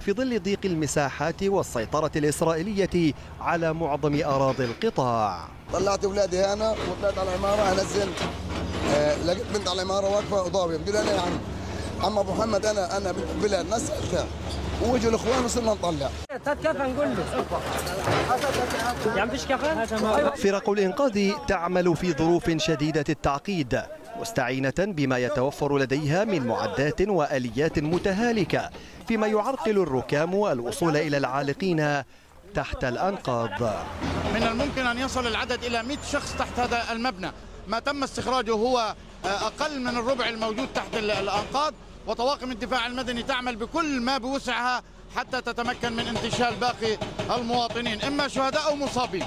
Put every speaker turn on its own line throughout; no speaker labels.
في ظل ضيق المساحات والسيطرة الإسرائيلية على معظم أراضي القطاع.
طلعت أولادي هنا وطلعت على العمارة، أنزل لقيت بنت على العمارة واقفة وضابة، بتقول أنا يا عم أبو محمد أنا بلاد نسألتها، وجوا الإخوان وصرنا نطلع.
كفن نقول له يا عم فيش كفن.
فرق الإنقاذ تعمل في ظروف شديدة التعقيد، مستعينة بما يتوفر لديها من معدات وآليات متهالكة، فيما يعرقل الركام الوصول إلى العالقين تحت الأنقاض.
من الممكن أن يصل العدد إلى 100 شخص تحت هذا المبنى. ما تم استخراجه هو أقل من الربع الموجود تحت الأنقاض، وطواقم الدفاع المدني تعمل بكل ما بوسعها حتى تتمكن من انتشال باقي المواطنين، إما شهداء أو مصابين.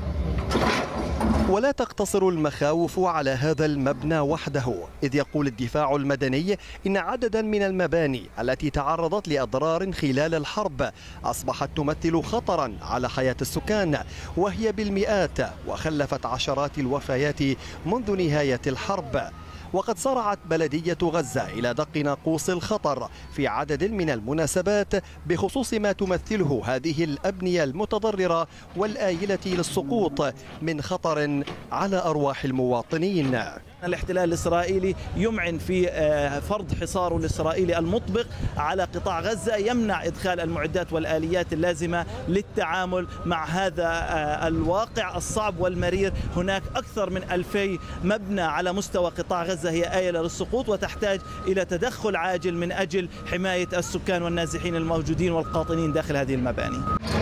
ولا تقتصر المخاوف على هذا المبنى وحده، إذ يقول الدفاع المدني إن عددا من المباني التي تعرضت لأضرار خلال الحرب أصبحت تمثل خطرا على حياة السكان، وهي بالمئات، وخلفت عشرات الوفيات منذ نهاية الحرب. وقد صرعت بلدية غزة إلى دق ناقوس الخطر في عدد من المناسبات بخصوص ما تمثله هذه الأبنية المتضررة والآيلة للسقوط من خطر على أرواح المواطنين.
الاحتلال الإسرائيلي يمعن في فرض حصاره الإسرائيلي المطبق على قطاع غزة، يمنع إدخال المعدات والآليات اللازمة للتعامل مع هذا الواقع الصعب والمرير. هناك أكثر من 2000 مبنى على مستوى قطاع غزة هي آيلة للسقوط، وتحتاج إلى تدخل عاجل من أجل حماية السكان والنازحين الموجودين والقاطنين داخل هذه المباني.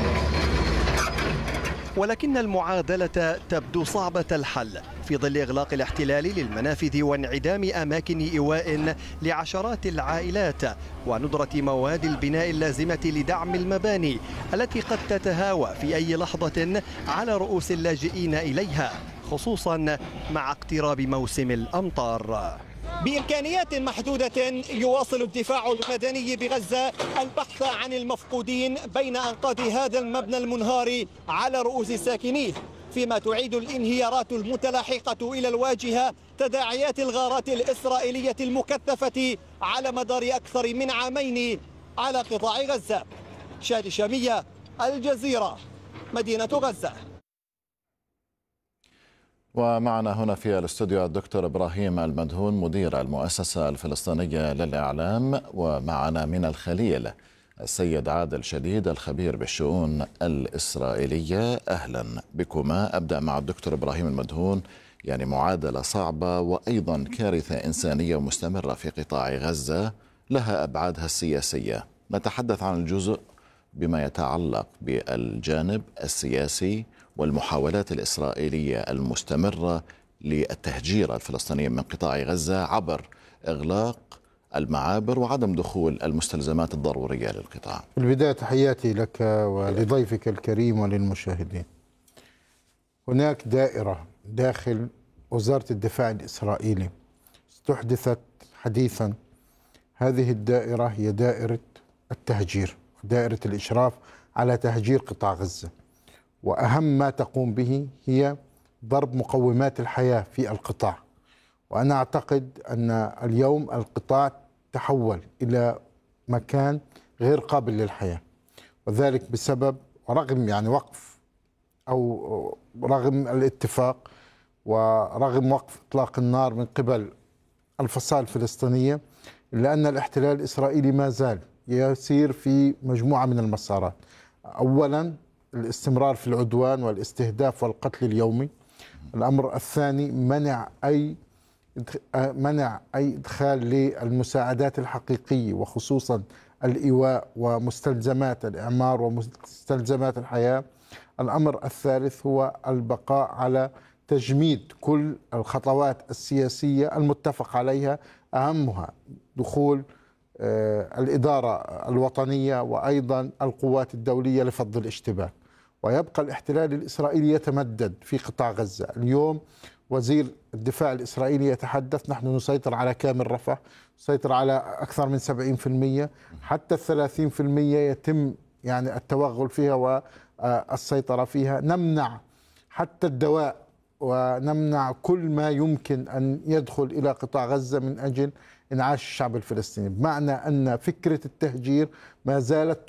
ولكن المعادلة تبدو صعبة الحل في ظل إغلاق الاحتلال للمنافذ وانعدام أماكن إيواء لعشرات العائلات وندرة مواد البناء اللازمة لدعم المباني التي قد تتهاوى في أي لحظة على رؤوس اللاجئين إليها، خصوصا مع اقتراب موسم الأمطار.
بإمكانيات محدودة يواصل الدفاع المدني بغزة البحث عن المفقودين بين أنقاض هذا المبنى المنهار على رؤوس ساكنيه، فيما تعيد الانهيارات المتلاحقة إلى الواجهة تداعيات الغارات الإسرائيلية المكثفة على مدار أكثر من عامين على قطاع غزة. شادي شامية، الجزيرة، مدينة غزة.
ومعنا هنا في الاستوديو الدكتور إبراهيم المدهون مدير المؤسسة الفلسطينية للإعلام، ومعنا من الخليل السيد عادل شديد الخبير بالشؤون الإسرائيلية. أهلا بكما. أبدأ مع الدكتور إبراهيم المدهون. يعني معادلة صعبة وأيضا كارثة إنسانية مستمرة في قطاع غزة لها أبعادها السياسية. نتحدث عن الجزء بما يتعلق بالجانب السياسي والمحاولات الإسرائيلية المستمرة للتهجير الفلسطينيين من قطاع غزة عبر إغلاق المعابر وعدم دخول المستلزمات الضرورية للقطاع.
في البداية تحياتي لك ولضيفك الكريم وللمشاهدين. هناك دائرة داخل وزارة الدفاع الإسرائيلي استحدثت حديثا. هذه الدائرة هي دائرة التهجير، دائرة الإشراف على تهجير قطاع غزة، وأهم ما تقوم به هي ضرب مقومات الحياة في القطاع. وأنا أعتقد أن اليوم القطاع تحول إلى مكان غير قابل للحياة، وذلك بسبب ورغم وقف أو رغم الاتفاق ورغم وقف إطلاق النار من قبل الفصائل الفلسطينية، إلا أن الاحتلال الإسرائيلي ما زال يسير في مجموعة من المسارات. أولا الاستمرار في العدوان والاستهداف والقتل اليومي. الأمر الثاني منع أي إدخال للمساعدات الحقيقية وخصوصا الإيواء ومستلزمات الإعمار ومستلزمات الحياة. الأمر الثالث هو البقاء على تجميد كل الخطوات السياسية المتفق عليها، أهمها دخول الإدارة الوطنية وأيضا القوات الدولية لفض الاشتباك. ويبقى الاحتلال الإسرائيلي يتمدد في قطاع غزة. اليوم وزير الدفاع الإسرائيلي يتحدث نحن نسيطر على كامل رفح، نسيطر على أكثر من 70%، حتى 30% يتم التوغل فيها والسيطرة فيها. نمنع حتى الدواء ونمنع كل ما يمكن أن يدخل إلى قطاع غزة من أجل إنعاش الشعب الفلسطيني، بمعنى أن فكرة التهجير ما زالت